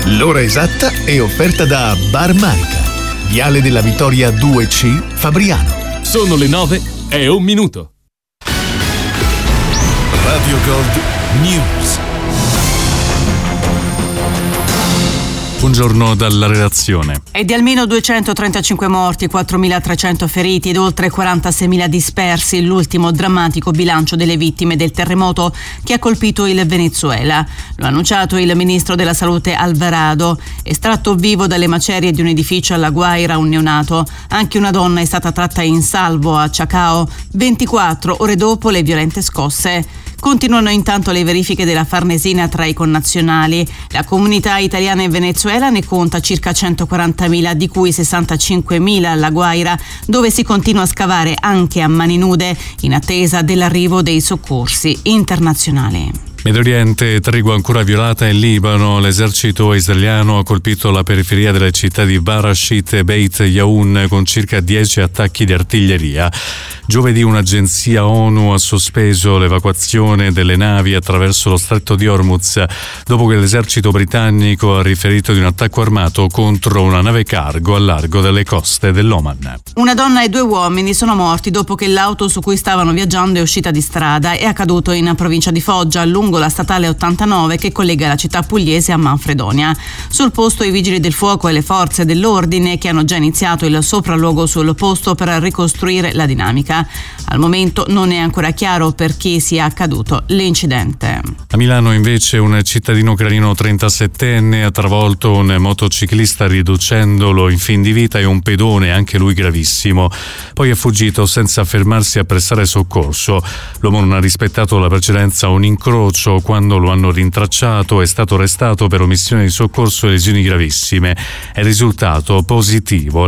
L'ora esatta è offerta da Bar Manica, Viale della Vittoria 2C, Fabriano. Sono le 9:01. Radio Gold News. Buongiorno dalla redazione. È di almeno 235 morti, 4.300 feriti ed oltre 46.000 dispersi, l'ultimo drammatico bilancio delle vittime del terremoto che ha colpito il Venezuela. Lo ha annunciato il ministro della Salute Alvarado. Estratto vivo dalle macerie di un edificio a La Guaira un neonato. Anche una donna è stata tratta in salvo a Chacao 24 ore dopo le violente scosse. Continuano intanto le verifiche della Farnesina tra i connazionali. La comunità italiana in Venezuela ne conta circa 140.000, di cui 65.000 a La Guaira, dove si continua a scavare anche a mani nude in attesa dell'arrivo dei soccorsi internazionali. Medio Oriente, tregua ancora violata in Libano. L'esercito israeliano ha colpito la periferia delle città di Barashit e Beit Yaun con circa 10 attacchi di artiglieria. Giovedì un'agenzia ONU ha sospeso l'evacuazione delle navi attraverso lo stretto di Hormuz dopo che l'esercito britannico ha riferito di un attacco armato contro una nave cargo al largo delle coste dell'Oman. Una donna e 2 uomini sono morti dopo che l'auto su cui stavano viaggiando è uscita di strada. È accaduto in provincia di Foggia, lungo la statale 89 che collega la città pugliese a Manfredonia. Sul posto i vigili del fuoco e le forze dell'ordine che hanno già iniziato il sopralluogo sul posto per ricostruire la dinamica. Al momento non è ancora chiaro per chi sia accaduto l'incidente. A Milano invece un cittadino ucraino 37enne ha travolto un motociclista riducendolo in fin di vita e un pedone, anche lui gravissimo. Poi è fuggito senza fermarsi a prestare soccorso. L'uomo non ha rispettato la precedenza a un incrocio. Quando lo hanno rintracciato è stato arrestato per omissione di soccorso e lesioni gravissime. È risultato positivo